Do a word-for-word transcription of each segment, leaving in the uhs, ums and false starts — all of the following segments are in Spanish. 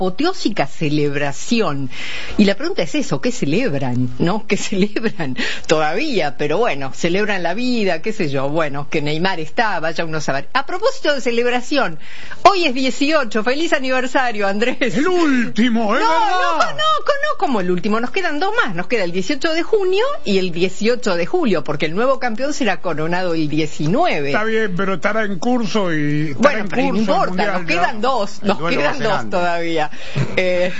apoteósica celebración. Y la pregunta es eso, ¿qué celebran? ¿No? ¿Qué celebran todavía? Pero bueno, celebran la vida, qué sé yo, bueno, que Neymar está, vaya uno a saber. A propósito de celebración, hoy es dieciocho, feliz aniversario, Andrés. El último, ¿es no, verdad? No, no, no, como el último, nos quedan dos más, nos queda el dieciocho de junio y el dieciocho de julio, porque el nuevo campeón será coronado el diecinueve. Está bien, pero estará en curso y... Bueno, en pero curso no importa, mundial, nos quedan ¿no? dos, nos quedan dos todavía. Eh...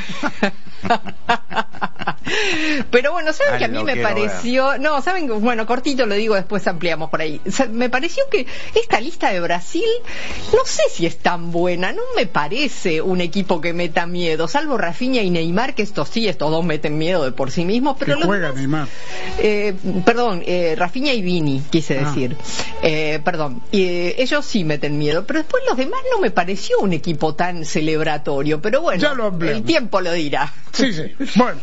Pero bueno, ¿saben que a mí me pareció? Ver. No, ¿saben? Bueno, cortito lo digo, después ampliamos por ahí. O sea, me pareció que esta lista de Brasil, no sé si es tan buena, no me parece un equipo que meta miedo, salvo Rafinha y Neymar, que estos sí, estos dos meten miedo de por sí mismos, pero que los juega demás, Neymar. Eh, perdón, eh, Rafinha y Vini, quise ah. decir. Eh, perdón, eh, ellos sí meten miedo, pero después los demás no me pareció un equipo tan celebratorio, pero bueno, ya lo el tiempo lo dirá. Sí, sí. Bueno,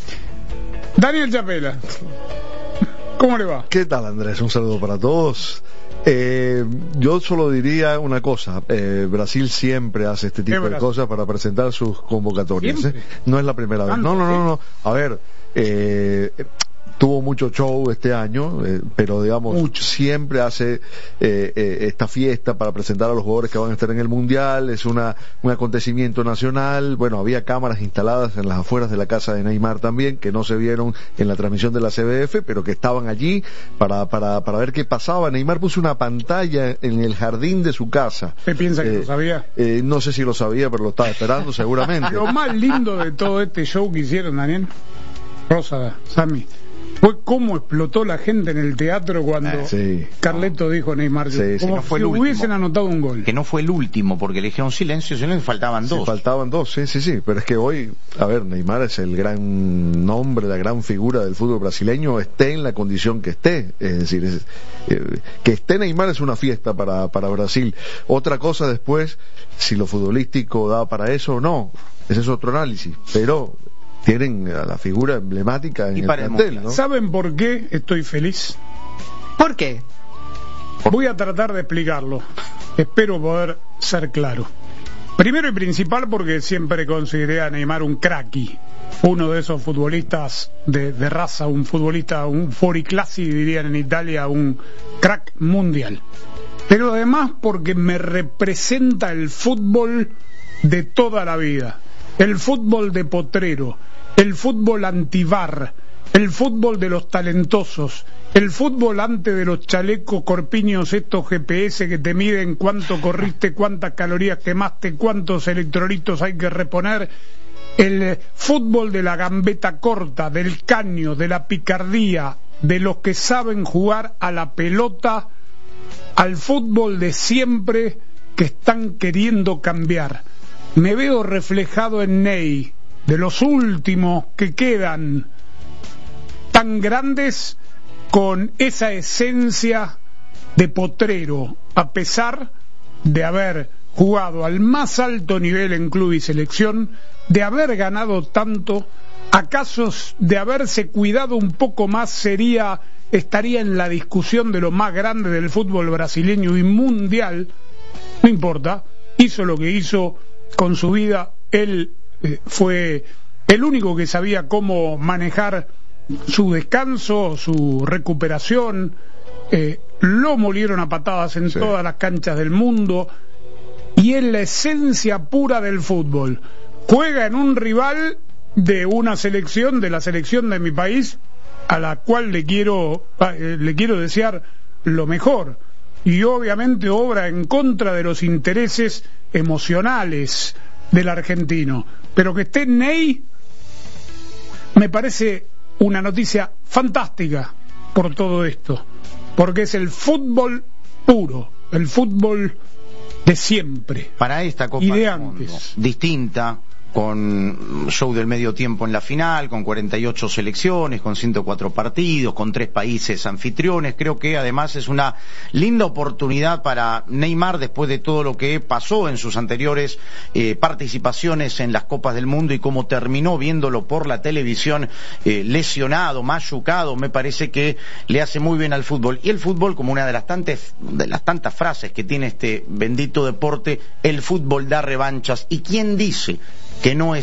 Daniel Chapela, ¿cómo le va? ¿Qué tal, Andrés? Un saludo para todos. Eh, yo solo diría una cosa, eh, Brasil siempre hace este tipo de cosas para presentar sus convocatorias, ¿eh? No es la primera vez. No, no, no, no. A ver, eh, tuvo mucho show este año, eh, pero digamos, mucho. siempre hace eh, eh, esta fiesta para presentar a los jugadores que van a estar en el Mundial. Es una un acontecimiento nacional. Bueno, había cámaras instaladas en las afueras de la casa de Neymar también, que no se vieron en la transmisión de la C B F, pero que estaban allí para para para ver qué pasaba. Neymar puso una pantalla en el jardín de su casa. ¿Usted piensa que eh, lo sabía? Eh, no sé si lo sabía, pero lo estaba esperando seguramente. Lo más lindo de todo este show que hicieron, Daniel, Rosa, Sammy, fue cómo explotó la gente en el teatro cuando eh, sí. Carleto dijo Neymar, sí, como sí, no si fue el hubiesen último. anotado un gol. Que no fue el último, porque le dijeron silencio, silencio, faltaban dos. Sí, faltaban dos, sí, sí, sí, pero es que hoy, a ver, Neymar es el gran nombre, la gran figura del fútbol brasileño, esté en la condición que esté, es decir, es, eh, que esté Neymar es una fiesta para, para Brasil. Otra cosa después, si lo futbolístico da para eso o no, ese es otro análisis, pero tienen a la figura emblemática en el plantel, ¿no? ¿Saben por qué estoy feliz? ¿Por qué? Voy a tratar de explicarlo. Espero poder ser claro. Primero y principal porque siempre consideré a Neymar un cracky, uno de esos futbolistas de, de raza, un futbolista, un fuoriclassi, dirían en Italia, un crack mundial. Pero además porque me representa el fútbol de toda la vida, el fútbol de potrero, el fútbol antivar, el fútbol de los talentosos, el fútbol antes de los chalecos corpiños, estos G P S que te miden cuánto corriste, cuántas calorías quemaste, cuántos electrolitos hay que reponer, el fútbol de la gambeta corta, del caño, de la picardía, de los que saben jugar a la pelota, al fútbol de siempre que están queriendo cambiar. Me veo reflejado en Ney, de los últimos que quedan tan grandes, con esa esencia de potrero, a pesar de haber jugado al más alto nivel en club y selección, de haber ganado tanto. ¿Acaso de haberse cuidado un poco más sería estaría en la discusión de lo más grande del fútbol brasileño y mundial? No importa, hizo lo que hizo con su vida. Él eh, fue el único que sabía cómo manejar su descanso, su recuperación. Eh, lo molieron a patadas en sí. todas las canchas del mundo, y es la esencia pura del fútbol. Juega en un rival de una selección, de la selección de mi país, a la cual le quiero eh, le quiero desear lo mejor, y obviamente obra en contra de los intereses emocionales del argentino. Pero que esté Ney me parece una noticia fantástica por todo esto, porque es el fútbol puro, el fútbol de siempre. Para esta Copa y de del Mundo, antes. distinta, con show del medio tiempo en la final, con cuarenta y ocho selecciones, con ciento cuatro partidos, con tres países anfitriones. Creo que además es una linda oportunidad para Neymar, después de todo lo que pasó en sus anteriores eh, participaciones en las Copas del Mundo y cómo terminó viéndolo por la televisión, eh, lesionado, machucado. Me parece que le hace muy bien al fútbol. Y el fútbol, como una de las tantas, de las tantas frases que tiene este bendito deporte, el fútbol da revanchas. ¿Y quién dice que no es